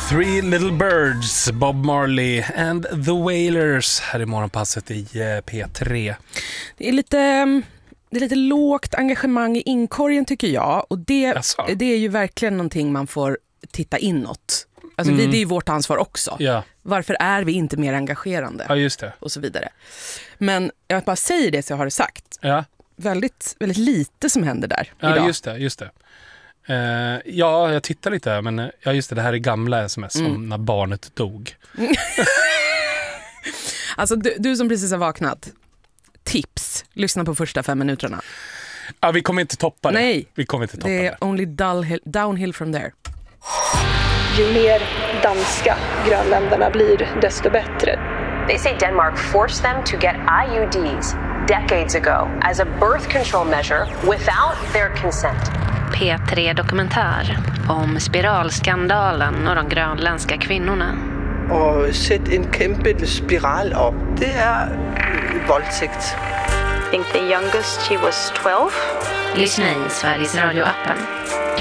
Three Little Birds, Bob Marley and the Wailers här i morgonpasset i P3. Det är lite lågt engagemang i inkorgen tycker jag. Och det är ju verkligen någonting man får titta inåt. Alltså det är ju vårt ansvar också. Ja. Varför är vi inte mer engagerande? Ja, just det. Och så vidare. Men jag bara säger det så jag har det sagt. Ja. Väldigt, väldigt lite som händer där idag. Ja, just det. Ja, jag tittar lite här, men just det här är gamla sms som när barnet dog. Alltså du som precis har vaknat, tips, lyssna på första 5 minuterna. Ja, vi kommer inte toppa det. Nej, vi kommer inte toppa det är only downhill from there. Ju mer danska grönländerna blir, desto bättre. They say Denmark forced them to get IUDs decades ago as a birth control measure without their consent. P3 Dokumentär om spiralskandalen och de grönländska kvinnorna. Och sätt en kæmpe spiral upp. Det är våldtäkt. I think the youngest she was 12. Lyssna i Sveriges Radio-appen.